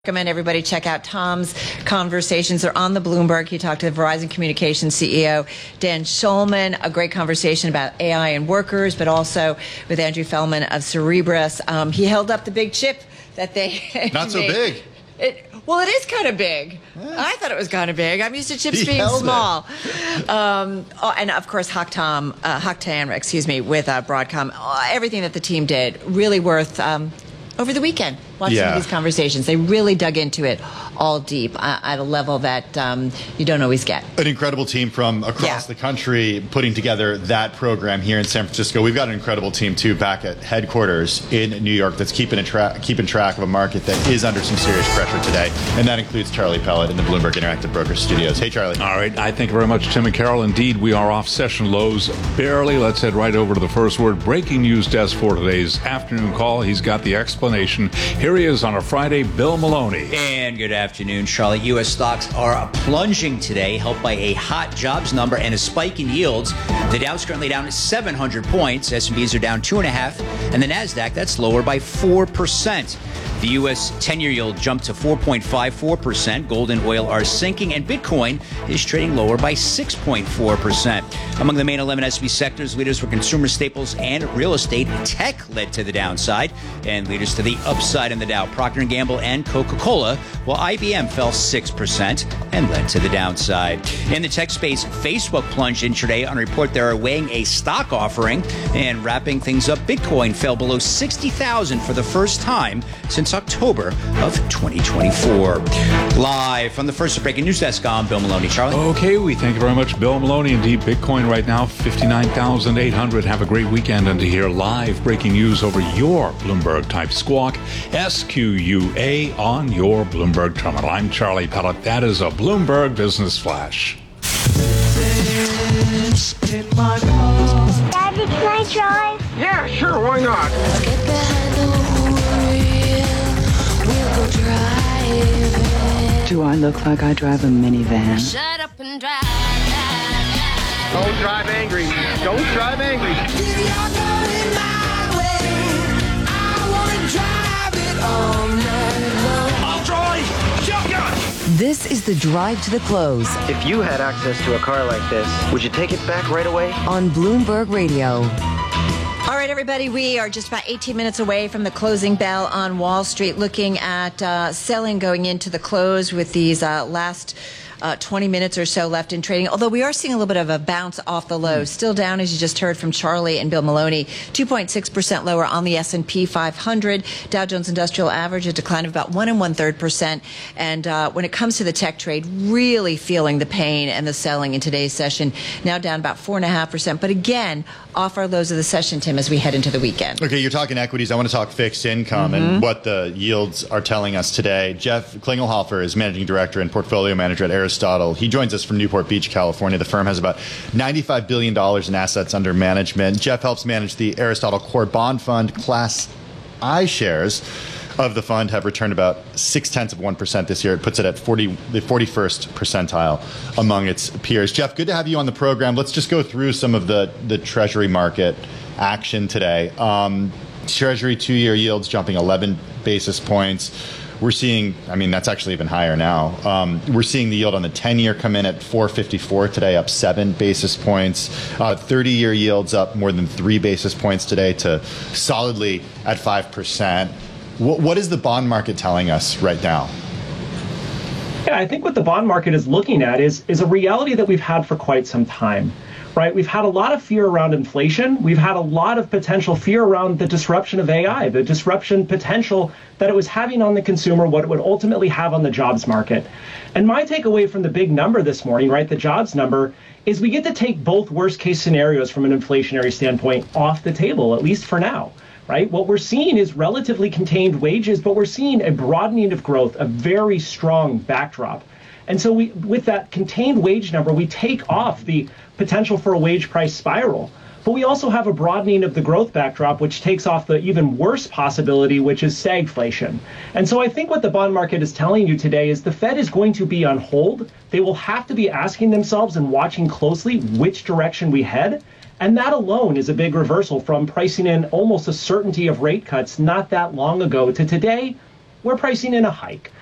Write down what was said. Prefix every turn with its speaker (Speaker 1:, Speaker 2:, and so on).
Speaker 1: Recommend everybody check out Tom's conversations. They're on the Bloomberg. He talked to the Verizon Communications CEO, Dan Schulman, a great conversation about AI and workers, but also with Andrew Feldman of Cerebras. He held up the big chip that they
Speaker 2: Not so big.
Speaker 1: Well, it is kind of big. Yeah. I thought it was kind of big. I'm used to chips being small. And of course, Hock Tan, with Broadcom. Everything that the team did, really worth over the weekend. Watching these conversations. They really dug into it all deep at a level that you don't always get.
Speaker 2: An incredible team from across the country putting together that program here in San Francisco. We've got an incredible team, too, back at headquarters in New York that's keeping track of a market that is under some serious pressure today. And that includes Charlie Pellet in the Bloomberg Interactive Brokers Studios. Hey, Charlie.
Speaker 3: All right. I thank you very much, Tim and Carol. Indeed, we are off session lows barely. Let's head right over to the first word. Breaking news desk for today's afternoon call. He's got the explanation. Here he is on a Friday, Bill Maloney.
Speaker 4: And good afternoon, Charlie. U.S. stocks are plunging today, helped by a hot jobs number and a spike in yields. The Dow's currently down 700 points. S&Ps are down 2.5%. And the NASDAQ, that's lower by 4%. The U.S. 10-year yield jumped to 4.54%. Gold and oil are sinking, and Bitcoin is trading lower by 6.4%. Among the main 11 S&P sectors, leaders were consumer staples and real estate. Tech led to the downside, and leaders to the upside in the Dow. Procter & Gamble and Coca-Cola, while IBM fell 6% and led to the downside. In the tech space, Facebook plunged intraday on a report they're weighing a stock offering. And wrapping things up, Bitcoin fell below 60,000 for the first time since October of 2024. Live from the first breaking news desk, I'm Bill Maloney. Charlie?
Speaker 3: Okay, we thank you very much, Bill Maloney. Indeed, Bitcoin right now, 59,800. Have a great weekend. And to hear live breaking news over your Bloomberg-type squawk, SQUA on your Bloomberg terminal. I'm Charlie Pellet. That is a Bloomberg Business Flash.
Speaker 5: Daddy, can I drive?
Speaker 6: Yeah, sure, why not?
Speaker 7: Get behind the wheel, we'll go driving.
Speaker 8: Do I look like I drive a minivan?
Speaker 7: Shut up and drive.
Speaker 6: Don't drive angry. Don't drive angry.
Speaker 7: You're going my way. I wanna drive it all night long.
Speaker 6: I'll drive. Shotgun.
Speaker 9: This is the Drive to the Close
Speaker 10: If you had access to a car like this, would you take it back right away?
Speaker 9: on Bloomberg Radio.
Speaker 1: All right, everybody, we are just about 18 minutes away from the closing bell on Wall Street, looking at selling going into the close with these last 20 minutes or so left in trading, although we are seeing a little bit of a bounce off the low. Still down, as you just heard from Charlie and Bill Maloney, 2.6% lower on the S&P 500. Dow Jones Industrial Average, a decline of about 1 1/3%. And when it comes to the tech trade, really feeling the pain and the selling in today's session, now down about 4.5%. But again, off our lows of the session, Tim, as we head into the weekend.
Speaker 2: Okay, you're talking equities. I want to talk fixed income and what the yields are telling us today. Jeff Klingelhofer is Managing Director and Portfolio Manager at Aristotle. He joins us from Newport Beach, California. The firm has about $95 billion in assets under management. Jeff helps manage the Aristotle Core Bond Fund. Class I shares of the fund have returned about 0.6% this year. It puts it at the 41st percentile among its peers. Jeff, good to have you on the program. Let's just go through some of the Treasury market action today. Treasury 2-year yields jumping 11 basis points. We're seeing, that's actually even higher now. We're seeing the yield on the 10-year come in at 4.54 today, up 7 basis points. 30-year yields up more than 3 basis points today to solidly at 5%. What is the bond market telling us right now?
Speaker 11: Yeah, I think what the bond market is looking at is a reality that we've had for quite some time, right? We've had a lot of fear around inflation. We've had a lot of potential fear around the disruption of AI, the disruption potential that it was having on the consumer, what it would ultimately have on the jobs market. And my takeaway from the big number this morning, right, the jobs number, is we get to take both worst case scenarios from an inflationary standpoint off the table, at least for now. Right? What we're seeing is relatively contained wages, but we're seeing a broadening of growth, a very strong backdrop. And so with that contained wage number, we take off the potential for a wage price spiral. But we also have a broadening of the growth backdrop, which takes off the even worse possibility, which is stagflation. And so I think what the bond market is telling you today is the Fed is going to be on hold. They will have to be asking themselves and watching closely which direction we head. And that alone is a big reversal from pricing in almost a certainty of rate cuts not that long ago to today. We're pricing in a hike.